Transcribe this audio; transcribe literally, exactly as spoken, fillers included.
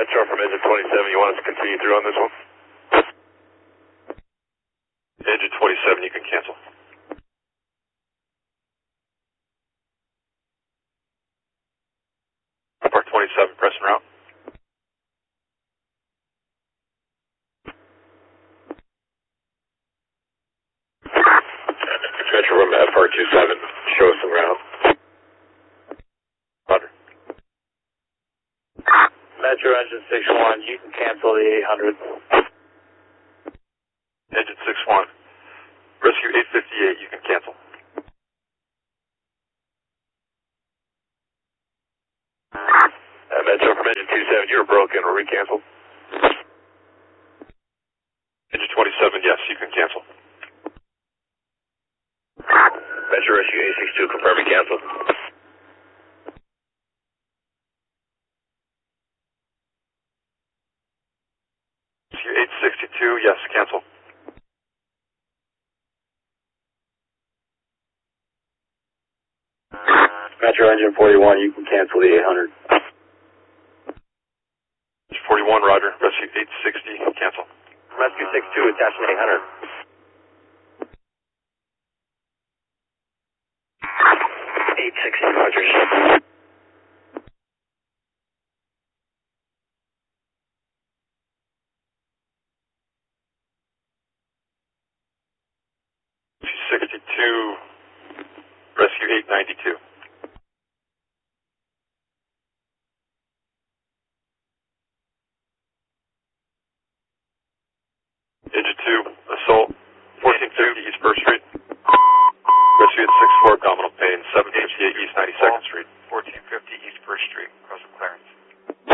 Metro from engine twenty-seven, you want us to continue through on this one? Engine twenty-seven, you can cancel. Park twenty-seven, press en route. Metro from F R twenty-seven, show us some route. Roger. Metro engine six one, you can cancel the eight hundred. Engine six one, rescue eight fifty-eight, you can cancel. Uh, Metro from engine twenty-seven, you're broken, will we cancel? Engine twenty-seven, yes, you can cancel. Metro rescue eight six two, confirming cancel. Rescue eight sixty-two, yes, cancel. Metro engine forty-one, you can cancel the eight hundred. Engine forty-one, roger, rescue eight sixty, cancel. Rescue six two, attaching eight hundred. eight sixty, Rogers. sixty-two, rescue eight ninety-two. Engine two, assault, fourteen fifty East First Street. Rescue at six four, abdominal pain, seven fifty-eight East ninety-second Street. fourteen fifty East First Street.